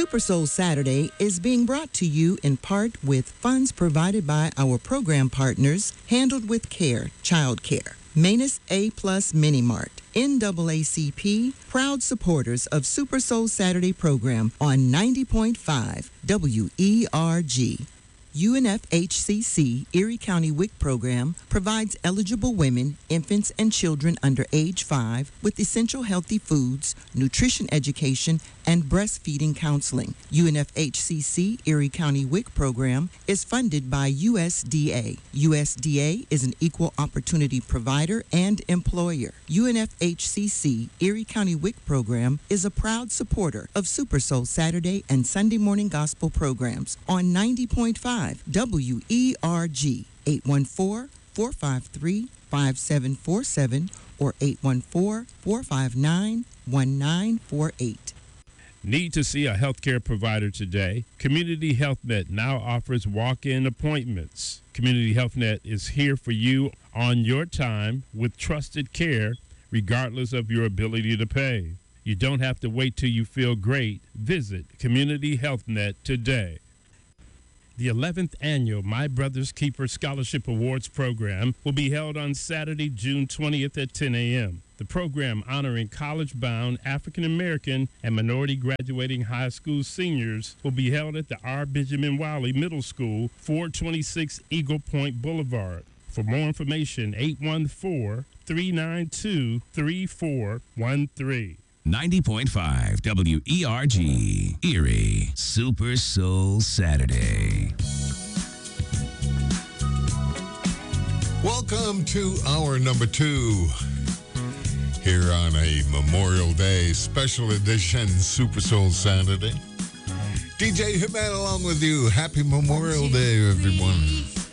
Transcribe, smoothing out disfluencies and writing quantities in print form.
Super Soul Saturday is being brought to you in part with funds provided by our program partners, Handled with Care, Child Care, Manus A Plus Mini Mart, NAACP, proud supporters of Super Soul Saturday program on 90.5 WERG. UNFHCC Erie County WIC program provides eligible women, infants, and children under age 5 with essential healthy foods, nutrition education, and breastfeeding counseling. UNFHCC Erie County WIC program is funded by USDA. USDA is an equal opportunity provider and employer. UNFHCC Erie County WIC program is a proud supporter of Super Soul Saturday and Sunday morning gospel programs on 90.5 WERG, 814-453-5747 or 814-459-1948. Need to see a healthcare provider today? Community HealthNet now offers walk-in appointments. Community HealthNet is here for you on your time with trusted care, regardless of your ability to pay. You don't have to wait till you feel great. Visit Community HealthNet today. The 11th annual My Brother's Keeper Scholarship Awards program will be held on Saturday, June 20th at 10 a.m. The program honoring college-bound African-American and minority graduating high school seniors will be held at the R. Benjamin Wiley Middle School, 426 Eagle Point Boulevard. For more information, 814-392-3413. 90.5 WERG, Erie, Super Soul Saturday. Welcome to hour number 2 here on a Memorial Day special edition Super Soul Saturday. DJ Hitman along with you. Happy Memorial Day, everyone.